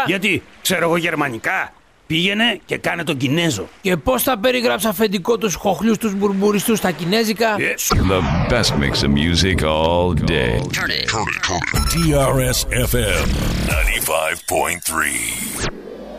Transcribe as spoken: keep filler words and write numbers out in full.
Γιατί, ξέρω εγώ γερμανικά. Πήγαινε και κάνε τον Κινέζο. Και πώς θα περιγράψει αφεντικό τους χοχλούς τους μπουρμπουριστούς στα κινέζικα? Yeah. The best mix of music all day. Turn it. Turn it. Turn it. T R S F M ninety-five point three.